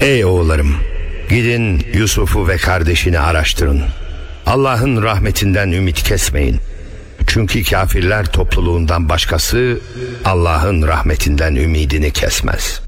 Ey oğullarım, gidin Yusuf'u ve kardeşini araştırın. Allah'ın rahmetinden ümit kesmeyin. Çünkü kafirler topluluğundan başkası Allah'ın rahmetinden ümidini kesmez.